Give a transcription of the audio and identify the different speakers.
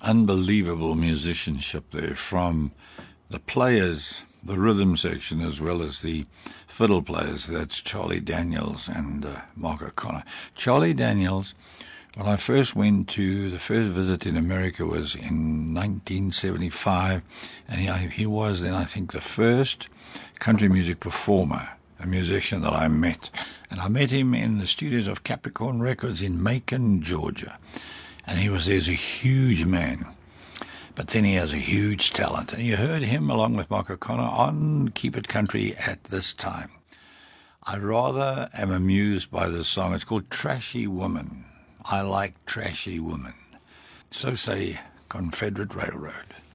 Speaker 1: unbelievable musicianship there from the players, the rhythm section, as well as the fiddle players. That's Charlie Daniels and Mark O'Connor. Charlie Daniels, when I first went to the first visit in America was in 1975, and he was then, I think, the first country music performer, a musician that I met. And I met him in the studios of Capricorn Records in Macon, Georgia. And there's a huge man. But then he has a huge talent. And you heard him along with Mark O'Connor on Keep It Country at this time. I rather am amused by this song. It's called Trashy Woman. I like trashy women. So say Confederate Railroad.